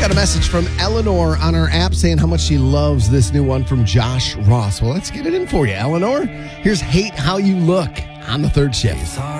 got a message from Eleanor on our app saying how much she loves this new one from Josh Ross. Well, let's get it in for you, Eleanor. Here's Hate How You Look on the third shift.